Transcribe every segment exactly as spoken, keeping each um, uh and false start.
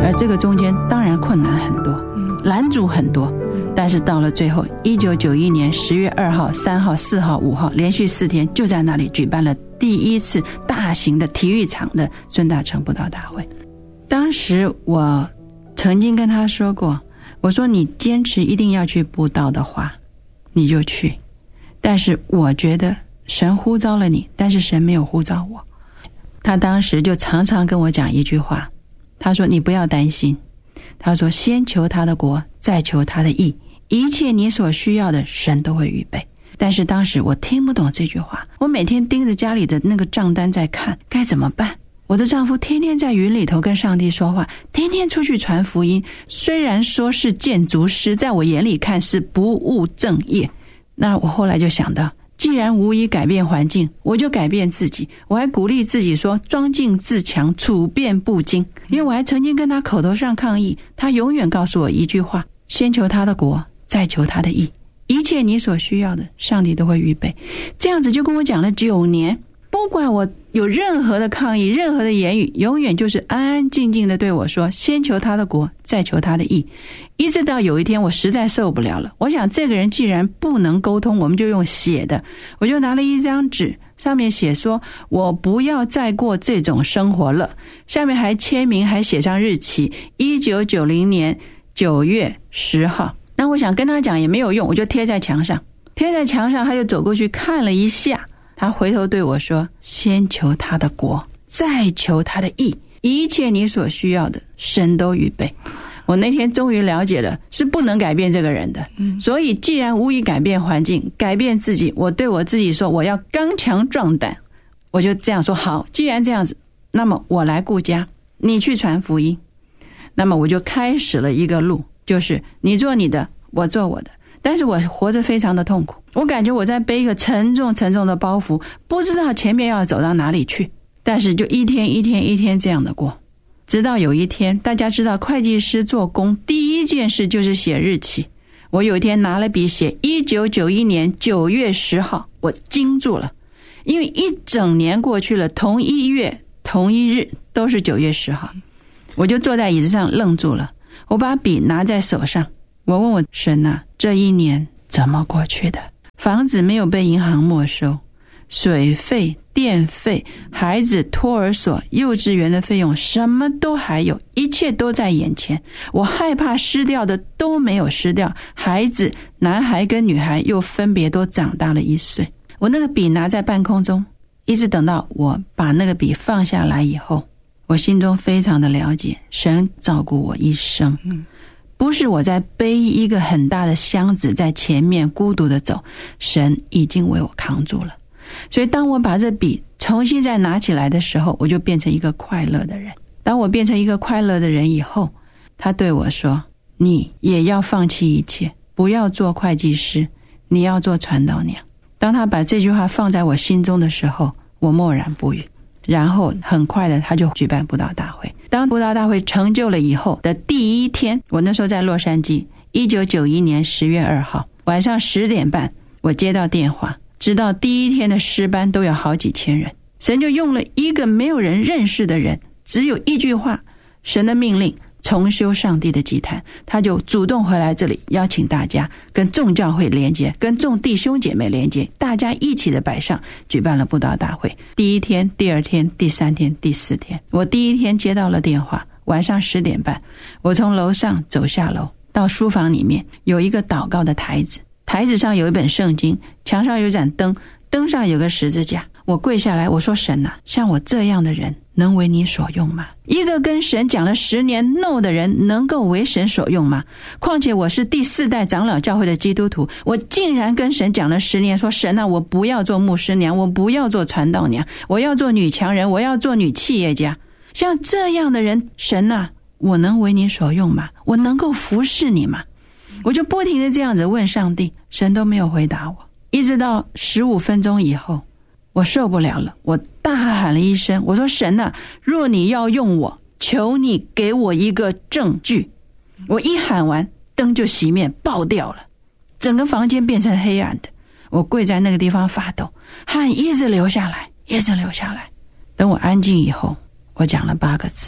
而这个中间当然困难很多，拦阻很多，但是到了最后一九九一年十月二号、三号、四号、五号连续四天就在那里举办了第一次大型的体育场的孙大成布道大会。当时我曾经跟他说过，我说你坚持一定要去布道的话你就去，但是我觉得神呼召了你，但是神没有呼召我。他当时就常常跟我讲一句话，他说你不要担心，他说先求他的国，再求他的义，一切你所需要的神都会预备。但是当时我听不懂这句话，我每天盯着家里的那个账单在看该怎么办。我的丈夫天天在云里头跟上帝说话，天天出去传福音，虽然说是建筑师，在我眼里看是不务正业。那我后来就想到，既然无以改变环境，我就改变自己。我还鼓励自己说，庄敬自强，处变不惊。因为我还曾经跟他口头上抗议，他永远告诉我一句话，先求他的国，再求他的义，一切你所需要的上帝都会预备。这样子就跟我讲了九年，不管我有任何的抗议，任何的言语，永远就是安安静静的对我说，先求他的国，再求他的义。一直到有一天我实在受不了了，我想这个人既然不能沟通，我们就用写的。我就拿了一张纸，上面写说我不要再过这种生活了，下面还签名，还写上日期一九九零年九月十号。那我想跟他讲也没有用，我就贴在墙上。贴在墙上，他就走过去看了一下，他回头对我说，先求他的国，再求他的义，一切你所需要的神都预备。我那天终于了解了，是不能改变这个人的。所以既然无以改变环境，改变自己，我对我自己说，我要刚强壮胆。我就这样说，好，既然这样子，那么我来顾家，你去传福音。那么我就开始了一个路，就是你做你的，我做我的。但是我活得非常的痛苦，我感觉我在背一个沉重沉重的包袱，不知道前面要走到哪里去。但是就一天一天一天这样的过，直到有一天，大家知道会计师做工第一件事就是写日期。我有一天拿了笔写一九九一年九月十号，我惊住了，因为一整年过去了，同一月同一日都是九月十号。我就坐在椅子上愣住了，我把笔拿在手上，我问我神啊，这一年怎么过去的？房子没有被银行没收，水费、电费、孩子托儿所、幼稚园的费用什么都还有，一切都在眼前。我害怕失掉的都没有失掉，孩子男孩跟女孩又分别都长大了一岁。我那个笔拿在半空中，一直等到我把那个笔放下来以后，我心中非常的了解，神照顾我一生。不是我在背一个很大的箱子在前面孤独的走，神已经为我扛住了。所以当我把这笔重新再拿起来的时候，我就变成一个快乐的人。当我变成一个快乐的人以后，他对我说，你也要放弃一切，不要做会计师，你要做传道娘。当他把这句话放在我心中的时候，我默然不语。然后很快的他就举办布道大会。当布道大会成就了以后的第一天，我那时候在洛杉矶，一九九一年十月二号晚上十点半，我接到电话，知道第一天的诗班都有好几千人。神就用了一个没有人认识的人，只有一句话，神的命令，重修上帝的祭坛。他就主动回来这里邀请大家跟众教会连接，跟众弟兄姐妹连接，大家一起的摆上，举办了布道大会。第一天、第二天、第三天、第四天，我第一天接到了电话，晚上十点半，我从楼上走下楼到书房里面，有一个祷告的台子，台子上有一本圣经，墙上有一盏灯，灯上有个十字架。我跪下来，我说，神啊，像我这样的人能为你所用吗？一个跟神讲了十年 no 的人能够为神所用吗？况且我是第四代长老教会的基督徒，我竟然跟神讲了十年，说神啊，我不要做牧师娘，我不要做传道娘，我要做女强人，我要做女企业家。像这样的人，神啊，我能为你所用吗？我能够服侍你吗？我就不停地这样子问上帝，神都没有回答我。一直到十五分钟以后，我受不了了，我大喊了一声，我说，神啊，若你要用我，求你给我一个证据。我一喊完，灯就熄灭爆掉了，整个房间变成黑暗的。我跪在那个地方发抖，汗一直流下来，一直流下来。等我安静以后，我讲了八个字，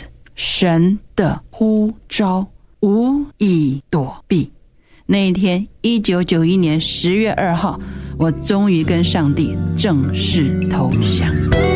神的呼召，无以躲避。那一天一九九一年十月二号，我终于跟上帝正式投降。